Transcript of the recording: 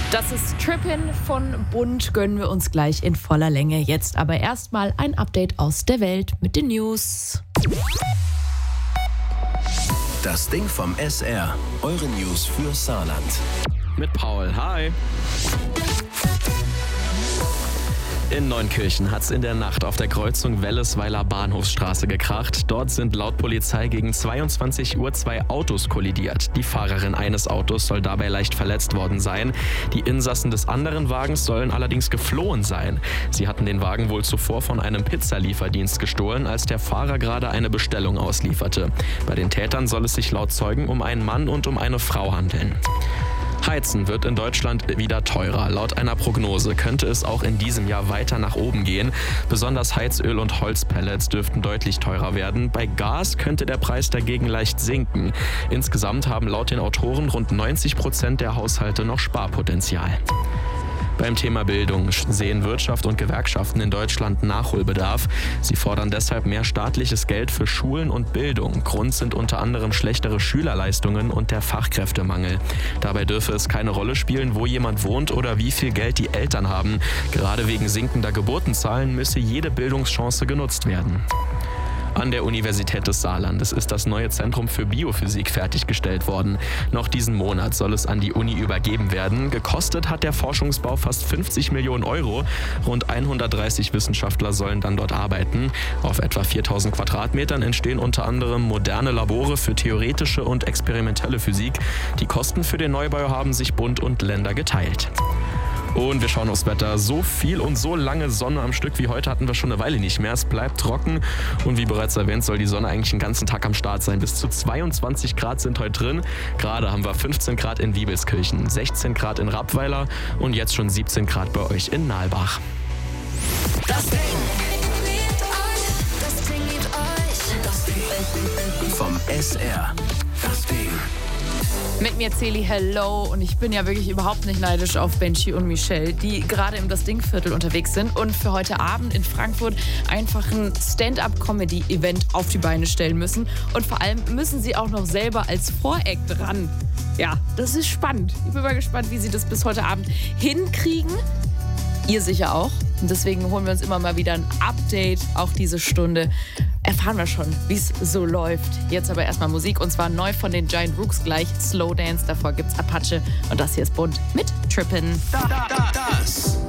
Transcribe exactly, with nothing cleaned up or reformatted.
Das ist Trippin' von Bund, gönnen wir uns gleich in voller Länge. Jetzt aber erstmal ein Update aus der Welt mit den News. Das Ding vom S R, eure News für Saarland. Mit Paul, hi. In Neunkirchen hat es in der Nacht auf der Kreuzung Wellesweiler Bahnhofsstraße gekracht. Dort sind laut Polizei gegen zweiundzwanzig Uhr zwei Autos kollidiert. Die Fahrerin eines Autos soll dabei leicht verletzt worden sein. Die Insassen des anderen Wagens sollen allerdings geflohen sein. Sie hatten den Wagen wohl zuvor von einem Pizzalieferdienst gestohlen, als der Fahrer gerade eine Bestellung auslieferte. Bei den Tätern soll es sich laut Zeugen um einen Mann und um eine Frau handeln. Heizen wird in Deutschland wieder teurer. Laut einer Prognose könnte es auch in diesem Jahr weiter nach oben gehen. Besonders Heizöl und Holzpellets dürften deutlich teurer werden. Bei Gas könnte der Preis dagegen leicht sinken. Insgesamt haben laut den Autoren rund neunzig Prozent der Haushalte noch Sparpotenzial. Beim Thema Bildung sehen Wirtschaft und Gewerkschaften in Deutschland Nachholbedarf. Sie fordern deshalb mehr staatliches Geld für Schulen und Bildung. Grund sind unter anderem schlechtere Schülerleistungen und der Fachkräftemangel. Dabei dürfe es keine Rolle spielen, wo jemand wohnt oder wie viel Geld die Eltern haben. Gerade wegen sinkender Geburtenzahlen müsse jede Bildungschance genutzt werden. An der Universität des Saarlandes ist das neue Zentrum für Biophysik fertiggestellt worden. Noch diesen Monat soll es an die Uni übergeben werden. Gekostet hat der Forschungsbau fast fünfzig Millionen Euro. Rund hundertdreißig Wissenschaftler sollen dann dort arbeiten. Auf etwa viertausend Quadratmetern entstehen unter anderem moderne Labore für theoretische und experimentelle Physik. Die Kosten für den Neubau haben sich Bund und Länder geteilt. Und wir schauen aufs Wetter. So viel und so lange Sonne am Stück wie heute hatten wir schon eine Weile nicht mehr. Es bleibt trocken und wie bereits erwähnt, soll die Sonne eigentlich den ganzen Tag am Start sein. Bis zu zweiundzwanzig Grad sind heute drin. Gerade haben wir fünfzehn Grad in Wiebelskirchen, sechzehn Grad in Rappweiler und jetzt schon siebzehn Grad bei euch in Nalbach. Das Ding. Das Ding mit euch. Das Ding. Vom S R. Das Ding. Mit mir Celi, hello. Und ich bin ja wirklich überhaupt nicht neidisch auf Benji und Michelle, die gerade im Das Ding-Viertel unterwegs sind und für heute Abend in Frankfurt einfach ein Stand-up-Comedy-Event auf die Beine stellen müssen. Und vor allem müssen sie auch noch selber als Voreact ran. Ja, das ist spannend. Ich bin mal gespannt, wie sie das bis heute Abend hinkriegen. Ihr sicher auch. Und deswegen holen wir uns immer mal wieder ein Update. Auch diese Stunde erfahren wir schon, wie es so läuft. Jetzt aber erstmal Musik und zwar neu von den Giant Rooks gleich. Slow Dance, davor gibt's Apache und das hier ist Bund mit Trippin'. Da, da, da, das